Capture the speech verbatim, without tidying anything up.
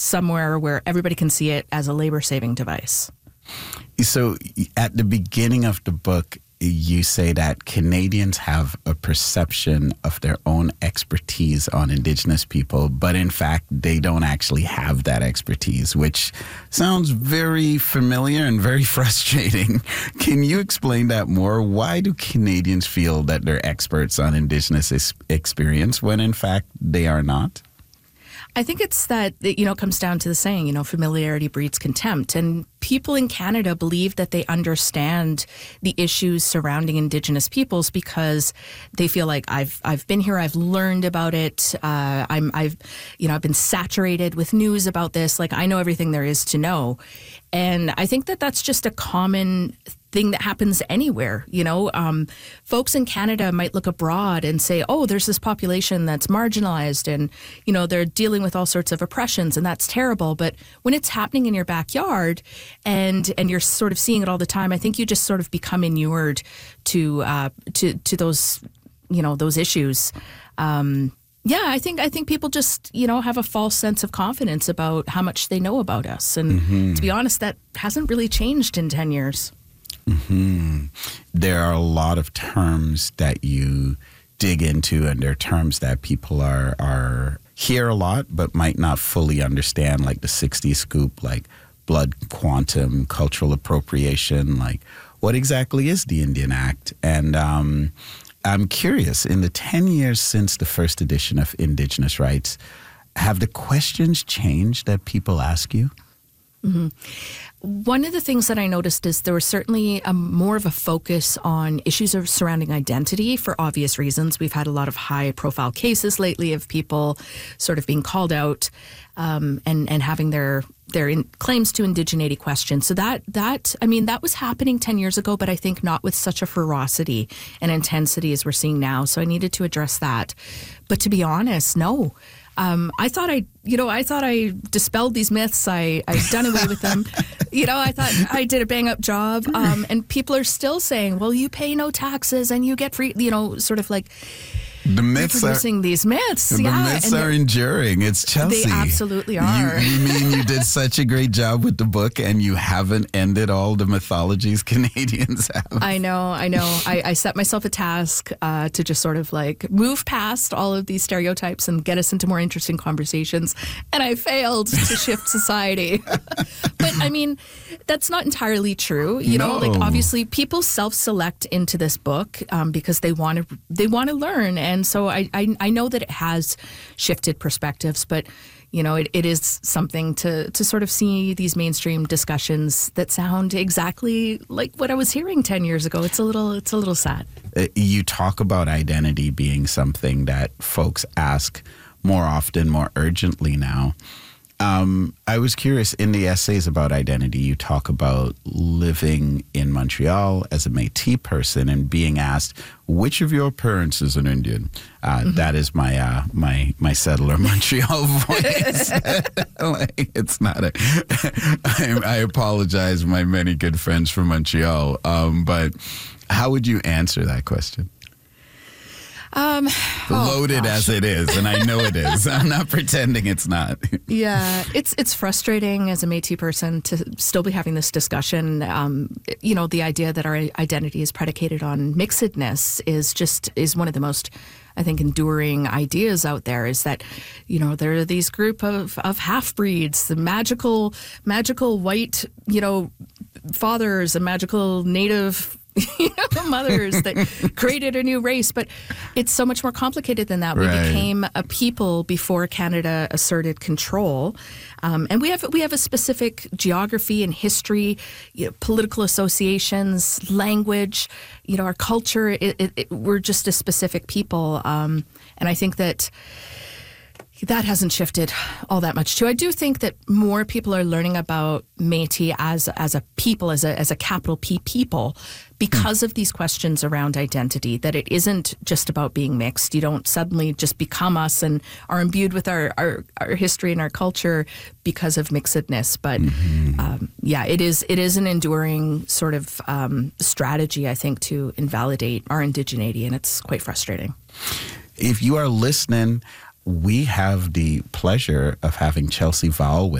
somewhere where everybody can see it as a labor-saving device. So at the beginning of the book, you say that Canadians have a perception of their own expertise on Indigenous people, but in fact, they don't actually have that expertise, which sounds very familiar and very frustrating. Can you explain that more? Why do Canadians feel that they're experts on Indigenous ex- experience when in fact they are not? I think it's that, you know, it comes down to the saying, you know, familiarity breeds contempt. And people in Canada believe that they understand the issues surrounding Indigenous peoples because they feel like I've I've been here, I've learned about it, uh, I'm I've you know I've been saturated with news about this, like I know everything there is to know. And I think that that's just a common thing that happens anywhere. You know, um, folks in Canada might look abroad and say, oh, there's this population that's marginalized and, you know, they're dealing with all sorts of oppressions and that's terrible. But when it's happening in your backyard and and you're sort of seeing it all the time, I think you just sort of become inured to uh, to to those, you know, those issues. Um, yeah, I think I think people just, you know, have a false sense of confidence about how much they know about us. And mm-hmm. to be honest, that hasn't really changed in ten years. Mm-hmm. There are a lot of terms that you dig into, and there are terms that people are are hear a lot but might not fully understand, like the sixties scoop, like blood quantum, cultural appropriation. Like, what exactly is the Indian Act? And um, I'm curious, in the ten years since the first edition of Indigenous Rights, have the questions changed that people ask you? Mm-hmm. One of the things that I noticed is there was certainly a, more of a focus on issues of surrounding identity for obvious reasons. We've had a lot of high-profile cases lately of people sort of being called out um, and and having their their in, claims to indigeneity questioned. So that that I mean that was happening ten years ago, but I think not with such a ferocity and intensity as we're seeing now. So I needed to address that. But to be honest, no. Um, I thought I, you know, I thought I dispelled these myths. I, I've done away with them. You know, I thought I did a bang up job. Um, and people are still saying, well, you pay no taxes and you get free, you know, sort of like the myths reproducing are, these myths. The yeah, myths are enduring. It's Chelsea. They absolutely are. You, you mean you did such a great job with the book and you haven't ended all the mythologies Canadians have? I know, I know. I, I set myself a task uh, to just sort of like move past all of these stereotypes and get us into more interesting conversations. And I failed to shift society. But I mean, that's not entirely true. You no. know, like obviously people self-select into this book um, because they want to they want to learn. And so I, I I know that it has shifted perspectives, but you know, it, it is something to to sort of see these mainstream discussions that sound exactly like what I was hearing ten years ago. It's a little it's a little sad. You talk about identity being something that folks ask more often, more urgently now. Um, I was curious, in the essays about identity, you talk about living in Montreal as a Métis person and being asked, which of your parents is an Indian? Uh, mm-hmm. That is my uh, my my settler Montreal voice. Like, it's not a... I, I apologize, my many good friends from Montreal. Um, but how would you answer that question? Um, Loaded oh, as it is, and I know it is. I'm not pretending it's not. Yeah, it's it's frustrating as a Métis person to still be having this discussion. Um, you know, the idea that our identity is predicated on mixedness is just is one of the most, I think, enduring ideas out there. Is that, you know, there are these group of, of half-breeds, the magical magical white, you know, fathers, and magical native you know, mothers that created a new race. But it's so much more complicated than that. We right. became a people before Canada asserted control. Um, and we have we have a specific geography and history, you know, political associations, language, you know, our culture. It, it, it, we're just a specific people. Um, and I think that that hasn't shifted all that much too. I do think that more people are learning about Métis as as a people, as a as a capital P people, because mm. of these questions around identity, that it isn't just about being mixed. You don't suddenly just become us and are imbued with our, our, our history and our culture because of mixedness. But mm-hmm. um, yeah, it is it is an enduring sort of um, strategy, I think, to invalidate our indigeneity, and it's quite frustrating. If you are listening, we have the pleasure of having Chelsea Vowell with